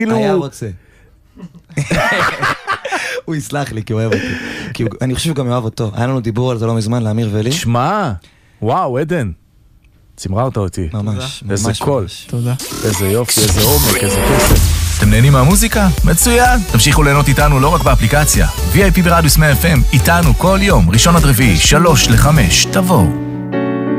היה רוצה. הוא יסלח לי כי הוא אוהב אותי. אני חושב שהוא גם אוהב אותו. היה לנו דיבור על זה לא מזמן, לאמיר ולי. שמע, וואו, עדן. צמררת אותי. ממש. איזה קול. תודה. איזה יופי, איזה עומק, איזה כסף. אתם נהנים מהמוזיקה? מצוין! תמשיכו ליהנות איתנו לא רק באפליקציה. VIP ברדיוס 100 FM, איתנו כל יום, ראשון עד רביעי, 3 ל-5, תבואו.